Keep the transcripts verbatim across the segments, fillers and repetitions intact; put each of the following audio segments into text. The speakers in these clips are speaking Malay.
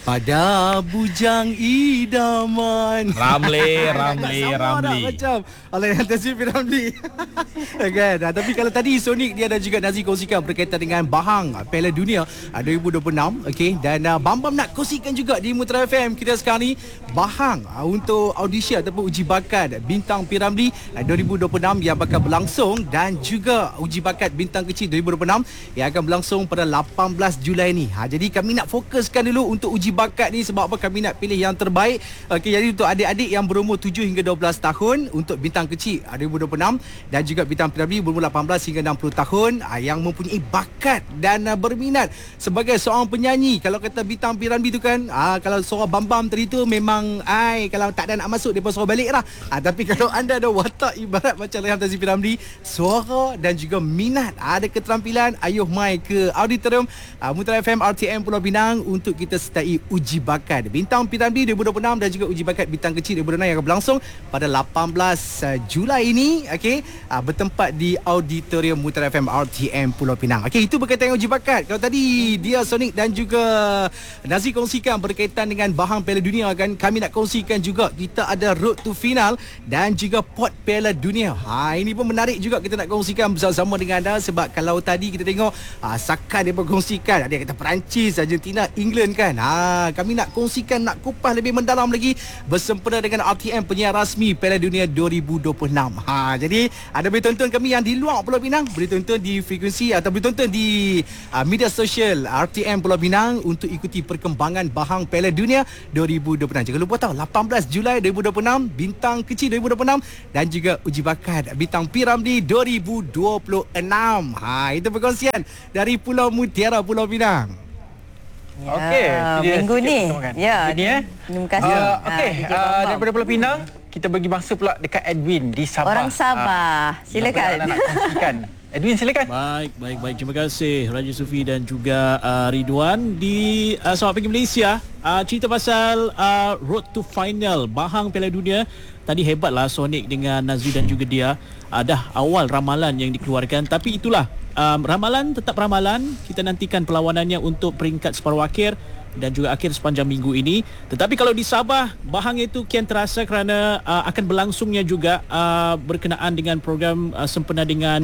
Pada bujang idaman. Ramli, Ramli, Ramli. Macam Allah yang Tasif Ramli. Kan? Nah, tapi kalau tadi Sonic dia ada juga Nazri kongsikan berkaitan dengan Bahang Piala Dunia uh, dua ribu dua puluh enam. Okey, dan uh, Bam Bam nak kongsikan juga di Mutera F M kita sekarang ni Bahang uh, untuk audisi ataupun uji bakat Bintang P Ramli uh, dua ribu dua puluh enam yang bakal berlangsung, dan juga uji bakat Bintang Kecil dua ribu dua puluh enam yang akan berlangsung pada lapan belas Julai ni. Ha, jadi kami nak fokuskan dulu untuk uji bakat ni sebab apa, kami nak pilih yang terbaik. Okey, jadi untuk adik-adik yang berumur tujuh hingga dua belas tahun untuk Bintang Kecil dua ribu dua puluh enam, dan juga Bintang P Ramli berumur lapan belas hingga enam puluh tahun uh, yang mempunyai bakat dan uh, berminat sebagai seorang penyanyi. Kalau kata Bintang P Ramli tu kan, uh, kalau suara Bam Bam tadi tu memang ai kalau tak ada nak masuk depa suruh balik lah. Uh, tapi kalau anda ada watak ibarat macam Rehan Tazi P Ramli, suara dan juga minat, ada keterampilan, ayuh mai ke auditorium uh, Mutera F M R T M Pulau Pinang untuk kita sertai uji bakat Bintang P Ramli dua ribu dua puluh enam dan juga uji bakat Bintang Kecil dua ribu dua puluh enam yang akan berlangsung pada lapan belas Julai ini. Okey, uh, bertempat di auditorium Mutera F M R T M Pulau Pinang. Okey, itu berkaitan dengan uji bakat. Kalau tadi dia Sonic dan juga Nazri kongsikan berkaitan dengan Bahang Piala Dunia kan, kami nak kongsikan juga kita ada road to final dan juga pot Piala Dunia. Ha, ini pun menarik juga kita nak kongsikan bersama-sama dengan anda, sebab kalau tadi kita tengok ha, sakan dia berkongsikan, ada yang kata Perancis, Argentina, England kan. Ha, kami nak kongsikan, nak kupas lebih mendalam lagi bersempena dengan R T M penyiar rasmi Piala Dunia dua ribu dua puluh enam. Ha, jadi ada boleh tonton kami yang di luar Pulau Pinang, boleh tonton di frekuensi atau boleh tonton di uh, media sosial R T M Pulau Pinang untuk ikuti perkembangan Bahang Piala Dunia dua ribu dua puluh enam. Jangan lupa tahu lapan belas Julai dua ribu dua puluh enam Bintang Kecil dua ribu dua puluh enam dan juga uji bakat Bintang P Ramli dua ribu dua puluh enam. Ha, itu perkongsian dari Pulau Mutiara Pulau Pinang. Ya, Okey, minggu ni. Ya, ini eh. Terima kasih. Uh, Okey, Ha, uh, daripada Pulau Pinang kita bagi mangsa pula dekat Edwin di Sabah. Orang Sabah. Uh, Silakan. Nak kongsikan. Edwin, silakan. Baik, baik, baik. Terima kasih Raja Sufi dan juga uh, Ridwan di uh, Selamat Pagi Malaysia. Uh, cerita pasal uh, road to final Bahang Piala Dunia. Tadi hebatlah Sonic dengan Nazri dan juga dia. Uh, dah awal ramalan yang dikeluarkan, tapi itulah um, ramalan tetap ramalan. Kita nantikan perlawanannya untuk peringkat separuh akhir dan juga akhir sepanjang minggu ini. Tetapi kalau di Sabah, Bahang itu kian terasa kerana uh, akan berlangsungnya juga uh, berkenaan dengan program uh, sempena dengan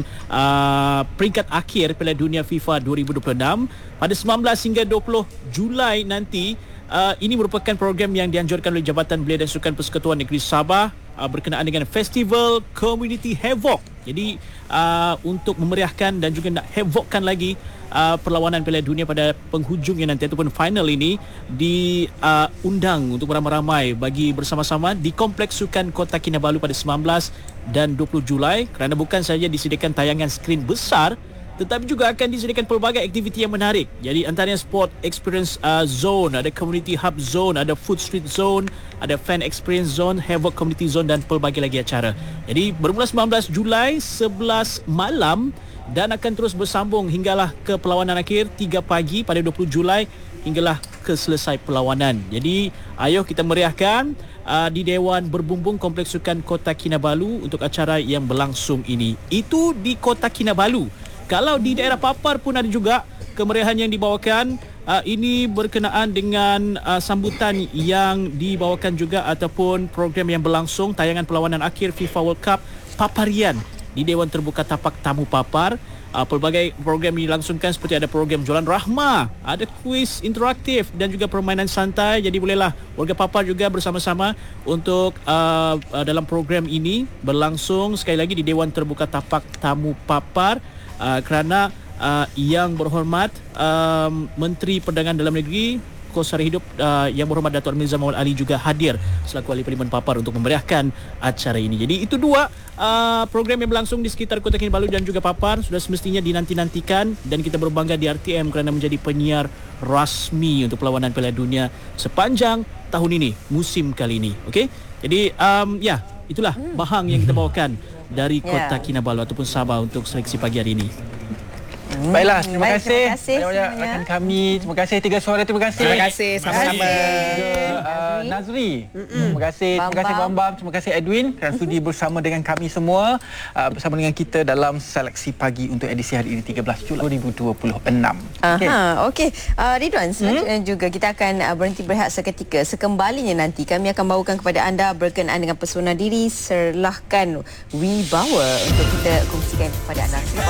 uh, peringkat akhir Piala Dunia FIFA dua ribu dua puluh enam pada sembilan belas hingga dua puluh Julai nanti. Uh, ini merupakan program yang dianjurkan oleh Jabatan Belia dan Sukan Persekutuan Negeri Sabah uh, berkenaan dengan Festival Community Havoc. Jadi uh, untuk memeriahkan dan juga nak havockan lagi uh, perlawanan Piala Dunia pada penghujungnya nanti ataupun final ini, diundang uh, untuk beramai-ramai bagi bersama-sama di Kompleks Sukan Kota Kinabalu pada sembilan belas dan dua puluh Julai, kerana bukan sahaja disediakan tayangan skrin besar tetapi juga akan disediakan pelbagai aktiviti yang menarik. Jadi antaranya Sport Experience uh, Zone, ada Community Hub Zone, ada Food Street Zone, ada Fan Experience Zone, Havoc Community Zone dan pelbagai lagi acara. Jadi bermula sembilan belas Julai sebelas malam dan akan terus bersambung hinggalah ke perlawanan akhir tiga pagi pada dua puluh Julai hinggalah ke selesai perlawanan. Jadi ayo kita meriahkan uh, di Dewan Berbumbung Kompleks Sukan Kota Kinabalu untuk acara yang berlangsung ini. Itu di Kota Kinabalu. Kalau di daerah Papar pun ada juga kemeriahan yang dibawakan. Uh, ini berkenaan dengan uh, sambutan yang dibawakan juga ataupun program yang berlangsung tayangan perlawanan akhir FIFA World Cup Paparian di Dewan Terbuka Tapak Tamu Papar. Uh, pelbagai program dilangsungkan seperti ada program Jualan Rahmah, ada kuis interaktif dan juga permainan santai. Jadi bolehlah warga Papar juga bersama-sama untuk uh, uh, dalam program ini berlangsung sekali lagi di Dewan Terbuka Tapak Tamu Papar. Uh, kerana uh, yang berhormat um, Menteri Perdagangan Dalam Negeri Kos Sara Hidup uh, yang berhormat Datuk Mirza Muhammad Ali juga hadir selaku Ahli Parlimen Papar untuk memeriahkan acara ini. Jadi itu dua uh, program yang berlangsung di sekitar Kota Kinabalu dan juga Papar sudah semestinya dinanti-nantikan, dan kita berbangga di R T M kerana menjadi penyiar rasmi untuk perlawanan Piala Dunia sepanjang tahun ini, musim kali ini. Okey. Jadi um, ya, itulah Bahang yang kita bawakan dari Kota yeah. Kinabalu ataupun Sabah untuk seleksi pagi hari ini. Baiklah, terima Baik, kasih. terima kasih Banyak-banyak semuanya. rakan kami. Terima kasih Tiga Suara, terima kasih. Terima kasih, sama-sama. Juga uh, Nazri. Terima kasih. Terima kasih Bam Bam Bam. Terima kasih Edwin kerana sudi bersama dengan kami semua uh, bersama dengan kita dalam seleksi pagi untuk edisi hari ini tiga belas Julai dua ribu dua puluh enam. Okey. Aha, okey. Uh, Ridwan, selanjutnya hmm? juga kita akan uh, berhenti berehat seketika. Sekembalinya nanti kami akan bawakan kepada anda berkenaan dengan pesona diri serlahkan wibawa untuk kita kongsikan kepada anda.